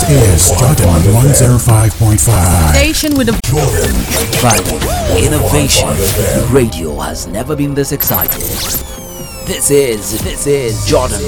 is Jordan 105.5. Station with a Value, innovation. Radio has never been this excited. This is Jordan